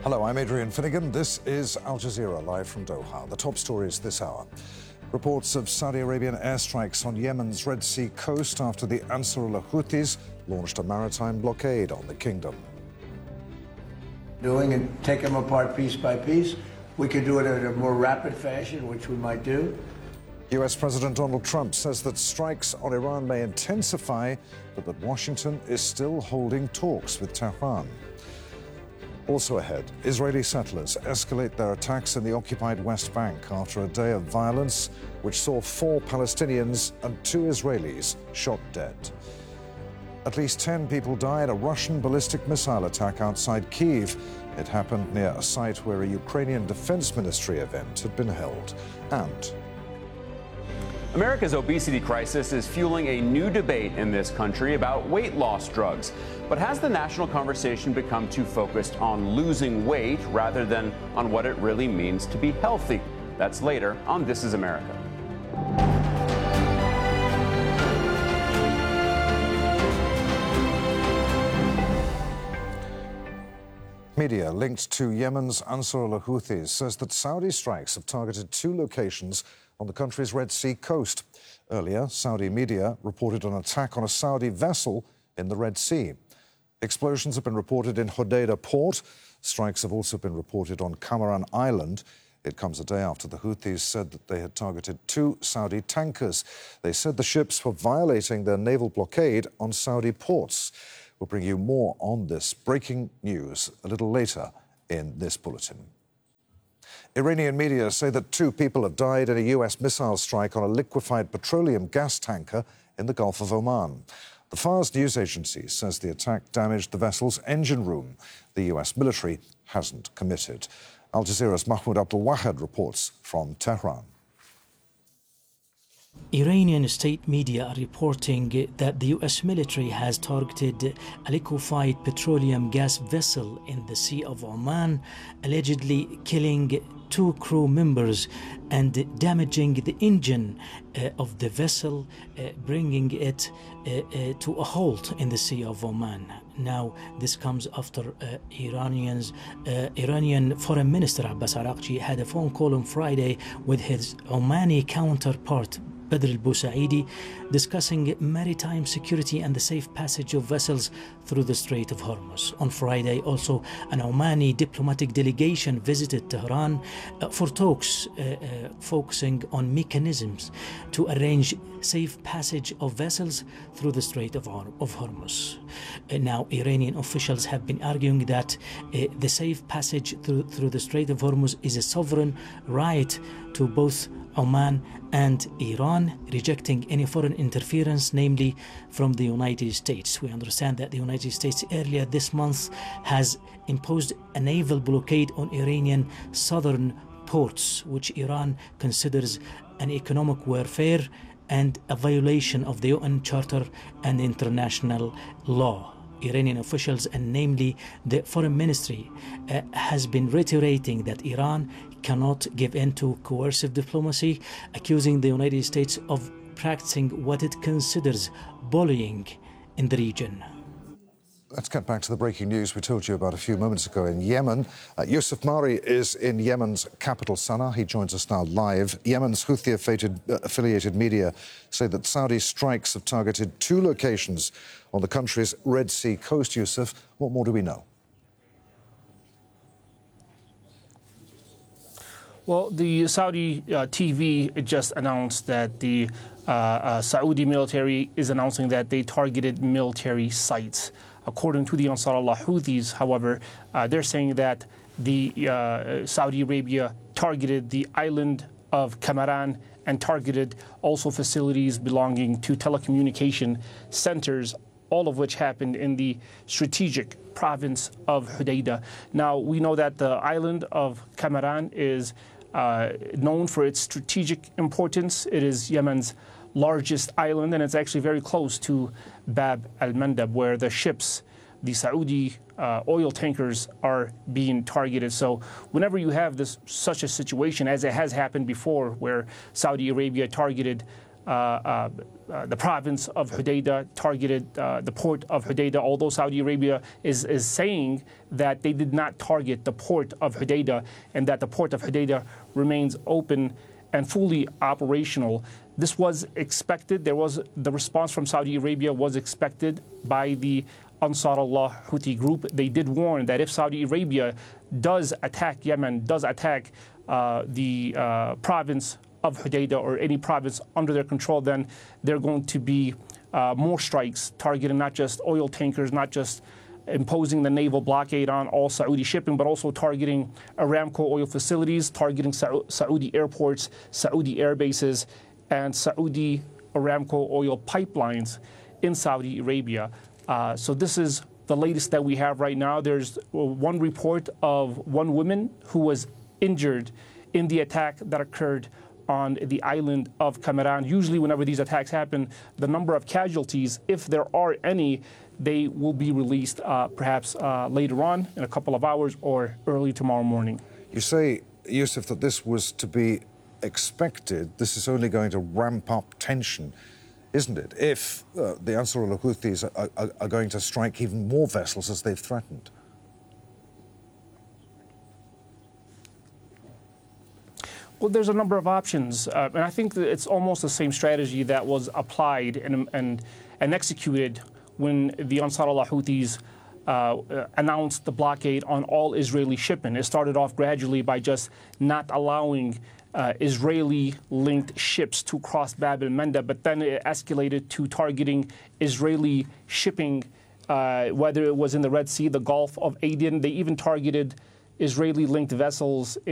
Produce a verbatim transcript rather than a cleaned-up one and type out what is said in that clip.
Hello, I'm Adrian Finnegan. This is Al Jazeera live from Doha. The top stories this hour. Reports of Saudi Arabian airstrikes on Yemen's Red Sea coast after the Ansarullah Houthis launched a maritime blockade on the kingdom. Doing and take them apart piece by piece. We could do it in a more rapid fashion, which we might do. U S President Donald Trump says that strikes on Iran may intensify, but that Washington is still holding talks with Tehran. Also ahead, Israeli settlers escalate their attacks in the occupied West Bank after a day of violence which saw four Palestinians and two Israelis shot dead. At least ten people died in a Russian ballistic missile attack outside Kyiv. It happened near a site where a Ukrainian Defense Ministry event had been held. And America's obesity crisis is fueling a new debate in this country about weight loss drugs. But has the national conversation become too focused on losing weight rather than on what it really means to be healthy? That's later on This Is America. Media linked to Yemen's Ansarullah Houthis says that Saudi strikes have targeted two locations on the country's Red Sea coast. Earlier, Saudi media reported an attack on a Saudi vessel in the Red Sea. Explosions have been reported in Hodeidah port. Strikes have also been reported on Kamaran Island. It comes a day after the Houthis said that they had targeted two Saudi tankers. They said the ships were violating their naval blockade on Saudi ports. We'll bring you more on this breaking news a little later in this bulletin. Iranian media say that two people have died in a U S missile strike on a liquefied petroleum gas tanker in the Gulf of Oman. The Fars news agency says the attack damaged the vessel's engine room. The U S military hasn't committed. Al Jazeera's Mahmoud Abdul-Wahid reports from Tehran. Iranian state media are reporting that the U S military has targeted a liquefied petroleum gas vessel in the Sea of Oman, allegedly killing two crew members and damaging the engine uh, of the vessel, uh, bringing it uh, uh, to a halt in the Sea of Oman. Now, this comes after uh, Iranians, uh, Iranian Foreign Minister Abbas Araghchi had a phone call on Friday with his Omani counterpart, Badr al-Busaidi, discussing maritime security and the safe passage of vessels through the Strait of Hormuz. On Friday, also, an Omani diplomatic delegation visited Tehran uh, for talks uh, uh, focusing on mechanisms to arrange safe passage of vessels through the Strait of, Hor of Hormuz. Uh, now, Iranian officials have been arguing that uh, the safe passage through, through the Strait of Hormuz is a sovereign right to both Oman and Iran, rejecting any foreign interference, namely from the United States. We understand that the United States earlier this month has imposed a naval blockade on Iranian southern ports, which Iran considers an economic warfare and a violation of the U N Charter and international law. Iranian officials, and namely the foreign ministry, uh, has been reiterating that Iran cannot give in to coercive diplomacy, accusing the United States of practicing what it considers bullying in the region. Let's get back to the breaking news we told you about a few moments ago in Yemen. Uh, Yusuf Mari is in Yemen's capital, Sana'a. He joins us now live. Yemen's Houthi-affiliated uh, affiliated media say that Saudi strikes have targeted two locations on the country's Red Sea coast. Yusuf, what more do we know? Well, the Saudi uh, T V just announced that the uh, uh, Saudi military is announcing that they targeted military sites. According to the Ansarullah Houthis, however, uh, they're saying that the uh, Saudi Arabia targeted the island of Kamaran and targeted also facilities belonging to telecommunication centers, all of which happened in the strategic province of Hodeidah. Now, we know that the island of Kamaran is uh, known for its strategic importance. It is Yemen's largest island, and it's actually very close to Bab al-Mandab, where the ships, the Saudi uh, oil tankers, are being targeted. So whenever you have this such a situation, as it has happened before, where Saudi Arabia targeted uh, uh, uh, the province of Hodeidah, targeted uh, the port of Hodeidah, although Saudi Arabia is, is saying that they did not target the port of Hodeidah and that the port of Hodeidah remains open and fully operational. This was expected. There was the response from Saudi Arabia was expected by the Ansar Allah Houthi group. They did warn that if Saudi Arabia does attack Yemen, does attack uh, the uh, province of Hodeidah or any province under their control, then there are going to be uh, more strikes targeting not just oil tankers, not just imposing the naval blockade on all Saudi shipping, but also targeting Aramco oil facilities, targeting Sa- Saudi airports, Saudi air bases, and Saudi Aramco oil pipelines in Saudi Arabia. Uh, so this is the latest that we have right now. There's one report of one woman who was injured in the attack that occurred on the island of Kamaran. Usually whenever these attacks happen, the number of casualties, if there are any, they will be released uh, perhaps uh, later on in a couple of hours or early tomorrow morning. You say, Yusuf, that this was to be expected. This is only going to ramp up tension, isn't it, if uh, the Ansar Allah Houthis are, are, are going to strike even more vessels as they've threatened? Well, there's a number of options, uh, and I think that it's almost the same strategy that was applied and, and, and executed when the Ansar Allah Houthis uh, announced the blockade on all Israeli shipping. It started off gradually by just not allowing uh, Israeli-linked ships to cross Bab el-Mandeb, but then it escalated to targeting Israeli shipping, uh, whether it was in the Red Sea, the Gulf of Aden. They even targeted Israeli-linked vessels in